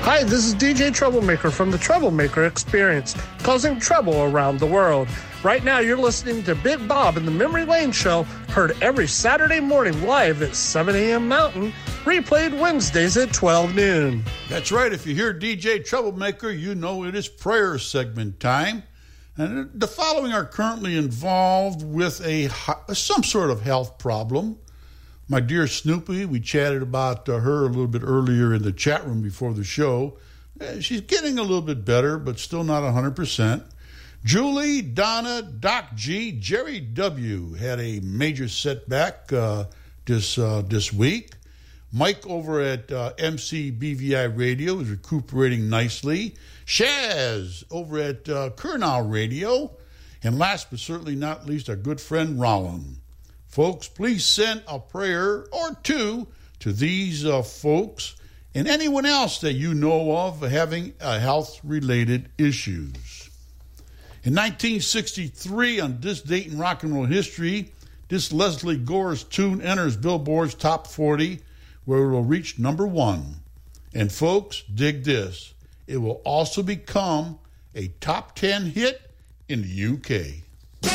Hi, this is DJ Troublemaker from the Troublemaker Experience, causing trouble around the world. Right now, you're listening to Big Bob and the Memory Lane Show, heard every Saturday morning live at 7 a.m. Mountain, replayed Wednesdays at 12 noon. That's right. If you hear DJ Troublemaker, you know it is prayer segment time. And the following are currently involved with some sort of health problem. My dear Snoopy, we chatted about her a little bit earlier in the chat room before the show. She's getting a little bit better, but still not 100%. Julie, Donna, Doc G, Jerry W. had a major setback this week. Mike over at MCBVI Radio is recuperating nicely. Shaz over at Kurnow Radio. And last but certainly not least, our good friend Rollin. Folks, please send a prayer or two to these folks and anyone else that you know of having health-related issues. In 1963, on this date in rock and roll history, this Leslie Gore's tune enters Billboard's Top 40, where it will reach number 1. And folks, dig this. It will also become a top 10 hit in the UK.